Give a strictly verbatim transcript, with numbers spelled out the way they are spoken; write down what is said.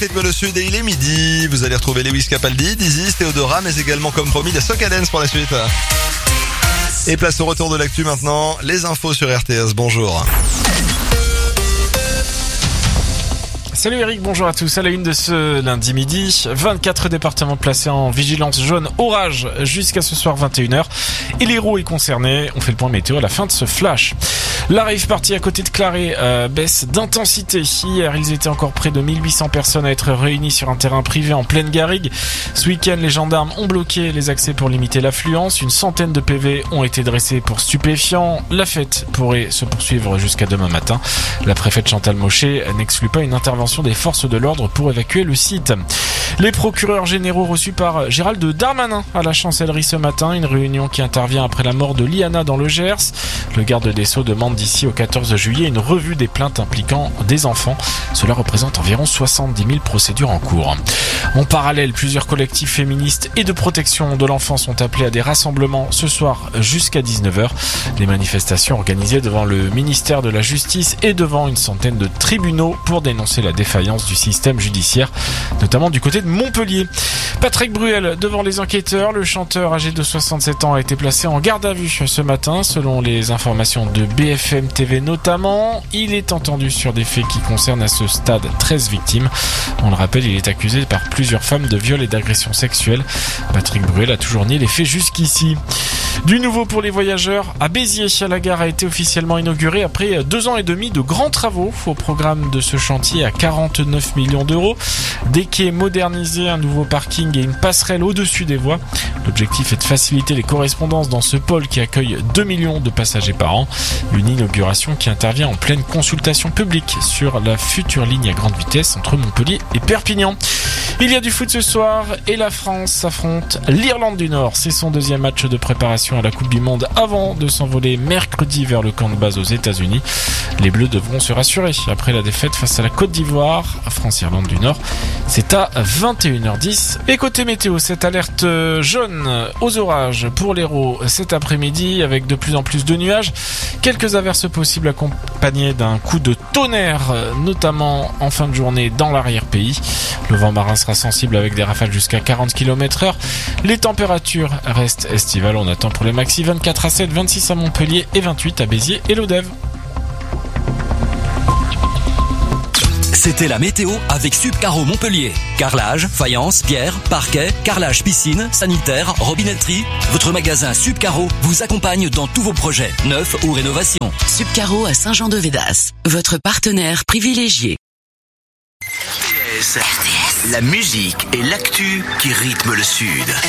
Rythme le Sud et il est midi. Vous allez retrouver Lewis Capaldi, Dizzy, Théodora, mais également comme promis la Soca Dance pour la suite. Et place au retour de l'actu maintenant. Les infos sur R T S. Bonjour. Salut Eric, bonjour à tous. À la une de ce lundi midi, vingt-quatre départements placés en vigilance jaune orage jusqu'à ce soir vingt et une heures. Et l'Hérault est concerné. On fait le point météo à la fin de ce flash. La rave party à côté de Claré euh, baisse d'intensité. Hier, ils étaient encore près de mille huit cents personnes à être réunies sur un terrain privé en pleine garrigue. Ce week-end, les gendarmes ont bloqué les accès pour limiter l'affluence. Une centaine de P V ont été dressés pour stupéfiants. La fête pourrait se poursuivre jusqu'à demain matin. La préfète Chantal Mochet n'exclut pas une intervention des forces de l'ordre pour évacuer le site. Les procureurs généraux reçus par Gérald Darmanin à la chancellerie ce matin, une réunion qui intervient après la mort de Liana dans le Gers. Le garde des Sceaux demande d'ici au quatorze juillet une revue des plaintes impliquant des enfants. Cela représente environ soixante-dix mille procédures en cours. En parallèle, plusieurs collectifs féministes et de protection de l'enfant sont appelés à des rassemblements ce soir jusqu'à dix-neuf heures. Des manifestations organisées devant le ministère de la Justice et devant une centaine de tribunaux pour dénoncer la défaillance du système judiciaire, notamment du côté de Montpellier. Patrick Bruel devant les enquêteurs. Le chanteur âgé de soixante-sept ans a été placé en garde à vue ce matin, selon les informations de B F M T V notamment. Il est entendu sur des faits qui concernent à ce stade treize victimes. On le rappelle, il est accusé par plusieurs femmes de viol et d'agression sexuelle. Patrick Bruel a toujours nié les faits jusqu'ici. Du nouveau pour les voyageurs, à Béziers, la gare a été officiellement inaugurée après deux ans et demi de grands travaux. Au programme de ce chantier à quarante-neuf millions d'euros. Des quais modernisés, un nouveau parking et une passerelle au-dessus des voies. L'objectif est de faciliter les correspondances dans ce pôle qui accueille deux millions de passagers par an. Une inauguration qui intervient en pleine consultation publique sur la future ligne à grande vitesse entre Montpellier et Perpignan. Il y a du foot ce soir et la France affronte l'Irlande du Nord. C'est son deuxième match de préparation à la Coupe du Monde avant de s'envoler mercredi vers le camp de base aux États-Unis. Les Bleus devront se rassurer après la défaite face à la Côte d'Ivoire. France-Irlande du Nord, c'est à vingt et une heures dix. Et côté météo, cette alerte jaune aux orages pour l'Hérault cet après-midi avec de plus en plus de nuages. Quelques averses possibles accompagnées d'un coup de tonnerre, notamment en fin de journée dans l'arrière-pays. Le vent marin sera sensible avec des rafales jusqu'à quarante kilomètres heure. Les températures restent estivales. On attend pour les maxi vingt-quatre à sept, vingt-six à Montpellier et vingt-huit à Béziers et Lodève. C'était la météo avec Subcaro Montpellier. Carrelage, faïence, pierre, parquet, carrelage piscine, sanitaire, robinetterie. Votre magasin Subcaro vous accompagne dans tous vos projets, neufs ou rénovations. Subcaro à Saint-Jean-de-Védas, votre partenaire privilégié. R T S, la musique et l'actu qui rythment le Sud.